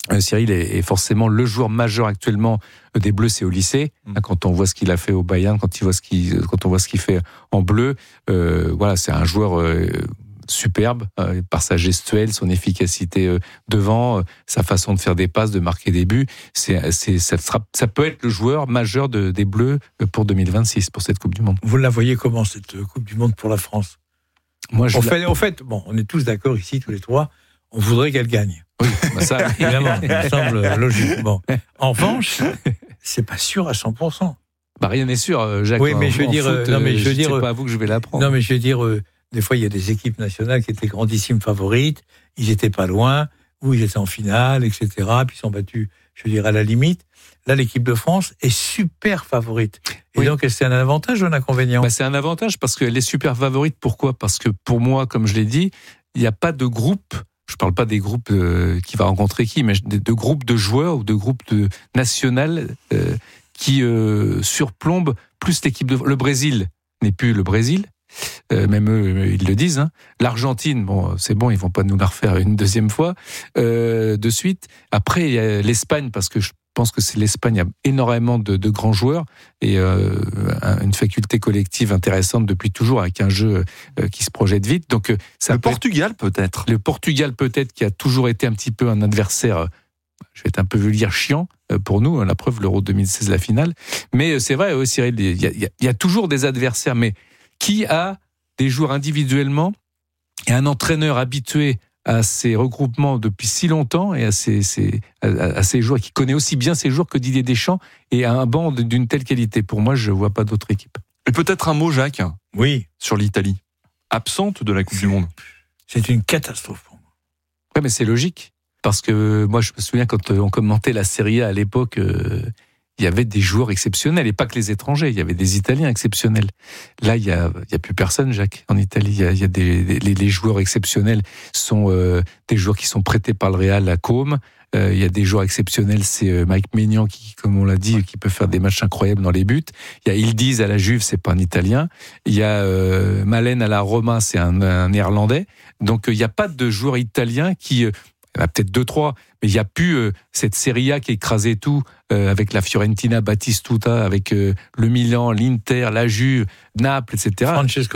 Cyril est forcément le joueur majeur actuellement des Bleus, c'est au lycée. Quand on voit ce qu'il a fait au Bayern, quand on voit ce qu'il fait en bleu, voilà, c'est un joueur superbe par sa gestuelle, son efficacité devant, sa façon de faire des passes, de marquer des buts. Ça peut être le joueur majeur des Bleus pour 2026, pour cette Coupe du Monde. Vous la voyez comment, cette Coupe du Monde pour la France ? Moi, En fait, on est tous d'accord ici, tous les trois, on voudrait qu'elle gagne. Oui, ça, évidemment, ça me semble logique. Bon. En revanche, c'est pas sûr à 100%. Rien n'est sûr, Jacques. Oui, mais je veux dire, c'est pas à vous que je vais l'apprendre. Non, mais je veux dire, des fois, il y a des équipes nationales qui étaient grandissimes favorites, ils étaient pas loin, ou ils étaient en finale, etc., puis ils sont battus, je veux dire, à la limite. Là, l'équipe de France est super favorite. Et donc, c'est un avantage ou un inconvénient ? C'est un avantage parce qu'elle est super favorite. Pourquoi ? Parce que pour moi, comme je l'ai dit, il n'y a pas de groupe. Je ne parle pas des groupes qui va rencontrer qui, mais de groupes de joueurs ou de groupes nationales qui surplombent plus l'équipe de... Le Brésil n'est plus le Brésil. Même eux, ils le disent. L'Argentine, c'est bon, ils vont pas nous la refaire une deuxième fois de suite. Après, il y a l'Espagne, parce que je pense que c'est l'Espagne, il y a énormément de grands joueurs et une faculté collective intéressante depuis toujours, avec un jeu qui se projette vite. Donc, Portugal, peut-être. Le Portugal, peut-être, qui a toujours été un petit peu un adversaire, je vais être un peu vulgaire, chiant pour nous. La preuve, l'Euro 2016, la finale. Mais c'est vrai, Cyril, il y a toujours des adversaires, mais qui a des joueurs individuellement et un entraîneur habitué à ces regroupements depuis si longtemps et à ces joueurs qui connaît aussi bien ces joueurs que Didier Deschamps et à un banc d'une telle qualité. Pour moi, je ne vois pas d'autre équipe. Et peut-être un mot, Jacques, sur l'Italie, absente de la Coupe du Monde. C'est une catastrophe pour moi. Oui, mais c'est logique. Parce que moi, je me souviens quand on commentait la Serie A à l'époque, il y avait des joueurs exceptionnels, et pas que les étrangers, il y avait des Italiens exceptionnels. Là, il y a plus personne, Jacques, en Italie. Il y a les joueurs exceptionnels sont des joueurs qui sont prêtés par le Real à Côme. Il y a des joueurs exceptionnels, c'est Mike Maignan qui, comme on l'a dit, qui peut faire des matchs incroyables dans les buts. Il y a Yildiz à la Juve, c'est pas un Italien. Il y a Malen à la Roma, c'est un Néerlandais. Donc il n'y a pas de joueurs italiens qui... Il y en a peut-être 2-3, mais il n'y a plus cette Serie A qui écrasait tout, avec la Fiorentina, Batistuta, avec le Milan, l'Inter, la Juve, Naples, etc. Francesco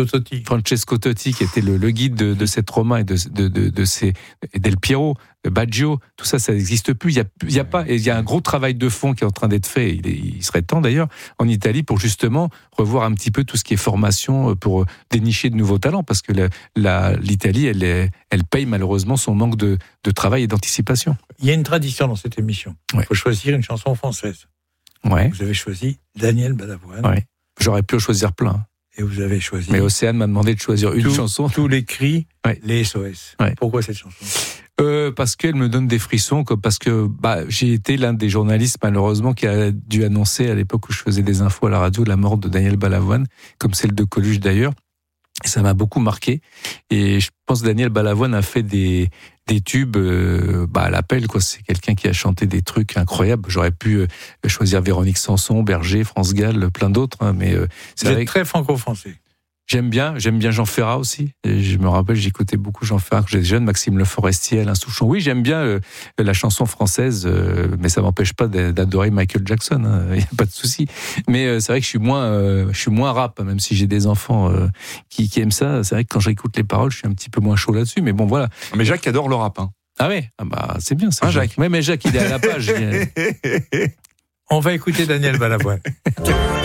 Totti, qui était le guide de cette Roma et de ces Del Piero, Baggio, tout ça, ça n'existe plus. Il y a un gros travail de fond qui est en train d'être fait. Il serait temps d'ailleurs en Italie pour justement revoir un petit peu tout ce qui est formation pour dénicher de nouveaux talents, parce que l'Italie, elle paye malheureusement son manque de travail et d'anticipation. Il y a une tradition dans cette émission. Il faut choisir une chanson française. Ouais. Vous avez choisi Daniel Balavoine. Ouais. J'aurais pu en choisir plein. Et vous avez choisi... Mais Océane m'a demandé de choisir une chanson. Tous les cris, les SOS. Ouais. Pourquoi cette chanson ? Parce qu'elle me donne des frissons, parce que j'ai été l'un des journalistes, malheureusement, qui a dû annoncer à l'époque où je faisais des infos à la radio la mort de Daniel Balavoine, comme celle de Coluche d'ailleurs. Et ça m'a beaucoup marqué. Et je pense que Daniel Balavoine a fait des tubes à l'appel, quoi. C'est quelqu'un qui a chanté des trucs incroyables. J'aurais pu choisir Véronique Sanson, Berger, France Gall, plein d'autres, mais c'est vrai. Très franco-français. J'aime bien Jean Ferrat aussi. Et je me rappelle, j'écoutais beaucoup Jean Ferrat quand j'étais jeune, Maxime Le Forestier, Alain Souchon. Oui, j'aime bien la chanson française, mais ça m'empêche pas d'adorer Michael Jackson. Il n'y a pas de souci. Mais c'est vrai que je suis moins rap, même si j'ai des enfants qui aiment ça. C'est vrai que quand j'écoute les paroles, je suis un petit peu moins chaud là-dessus. Mais bon, voilà. Mais Jacques adore le rap. Ah ouais, c'est bien ça. Jacques. Ouais, mais Jacques, il est à la page. On va écouter Daniel Balavoine.